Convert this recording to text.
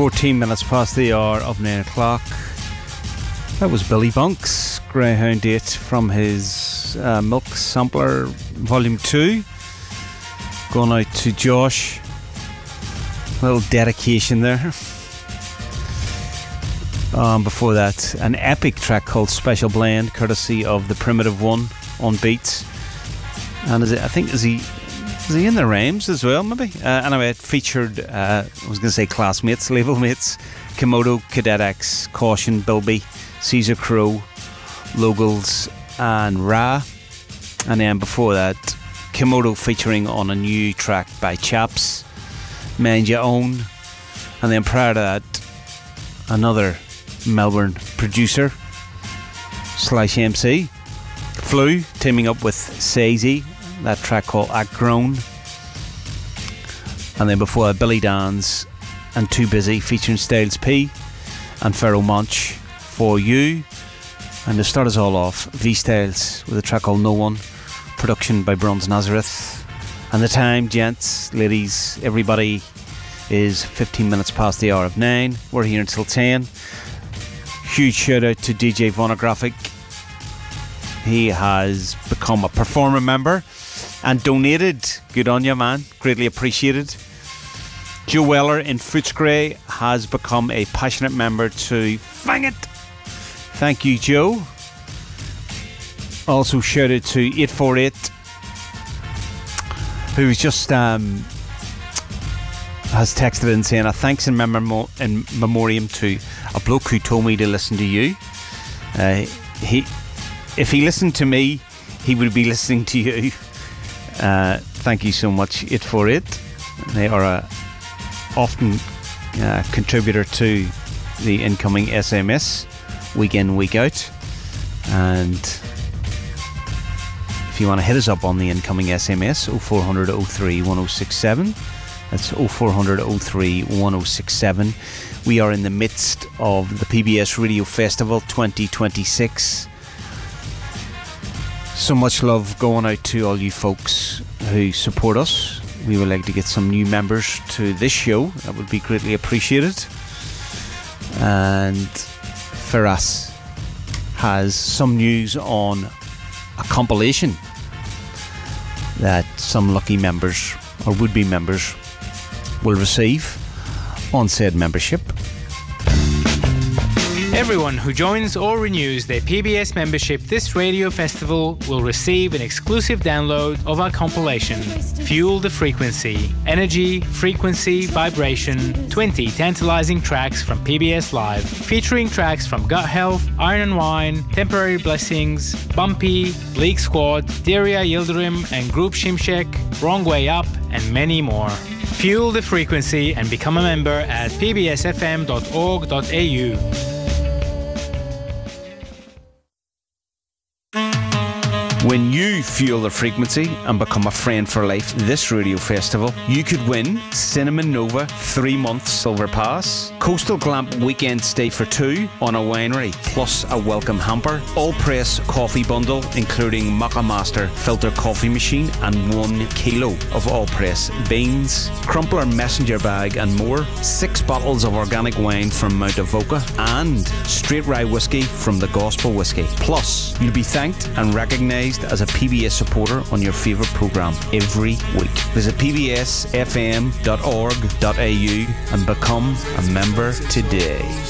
14 minutes past the hour of 9 o'clock. That was Billy Bunk's Greyhound Date from his Milk Sampler Volume 2. Going out to Josh. A little dedication there. Before that, an epic track called Special Blend, courtesy of the Primitive One on Beats. And is he in the Rhymes as well, maybe? Anyway, it featured, I was going to say classmates, label mates, Komodo, Cadet X, Caution, Bilby, Caesar Crow, Logals, and Ra. And then before that, Komodo featuring on a new track by Chaps, Mind Your Own. And then prior to that, another Melbourne producer / MC, Flu, teaming up with Sazy, that track called Act Grown. And then before that, Billy Dans and Too Busy featuring Styles P and Pharaoh Monch, For You. And to start us all off, V-Styles with a track called No One, production by Bronze Nazareth. And the time, gents, ladies, everybody, is 15 minutes past the hour of 9. We're here until 10. Huge shout out to DJ Vonographic. He has become a performer member and donated. Good on you, man. Greatly appreciated. Joe Weller in Footscray has become a passionate member to Fang It. Thank you, Joe. Also shout out to 848, who's just has texted in saying a thanks in memoriam to a bloke who told me to listen to you. If he listened to me, he would be listening to you. Thank you so much, 848. They are a often contributor to the incoming SMS week in, week out. And if you want to hit us up on the incoming SMS, 0400 03 1067. That's 0400 03 1067. We are in the midst of the PBS Radio Festival 2026. So much love going out to all you folks who support us. We would like to get some new members to this show. That would be greatly appreciated. And Firas has some news on a compilation that some lucky members or would-be members will receive on said membership. Everyone who joins or renews their PBS membership this radio festival will receive an exclusive download of our compilation, Fuel the Frequency, Energy, Frequency, Vibration, 20 tantalizing tracks from PBS Live, featuring tracks from Gut Health, Iron and Wine, Temporary Blessings, Bumpy, Bleak Squad, Daria Yildirim and Group Shimshek, Wrong Way Up, and many more. Fuel the Frequency and become a member at pbsfm.org.au. When you fuel the frequency and become a friend for life this radio festival, you could win Cinnamon Nova 3-month silver pass, Coastal Glamp weekend stay for 2 on a winery, plus a welcome hamper, all press coffee bundle including Maca Master filter coffee machine and 1 kilo of all press beans, Crumpler messenger bag and more, 6 bottles of organic wine from Mount Avoca and straight rye whiskey from the Gospel Whiskey. Plus, you'll be thanked and recognised as a PBS supporter on your favourite programme every week. Visit pbsfm.org.au and become a member today.